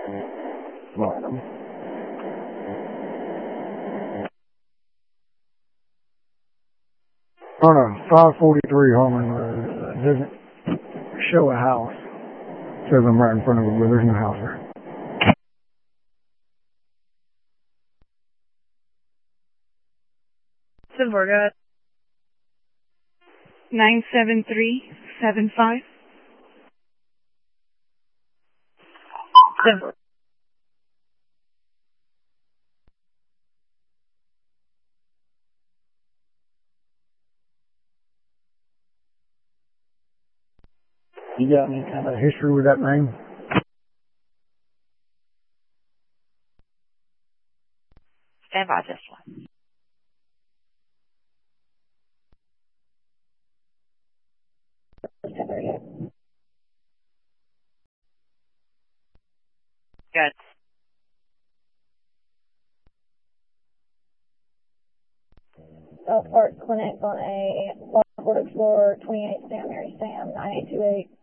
Welcome. On a 543 Harmon Road, it doesn't show a house. It says I'm right in front of it, but there's no house there. Silverga 97375. Silver. You got any kind of history with that name? Stand by just one. Good. South Park Clinic on a Ford Explorer 28 Sam Mary Sam 9828.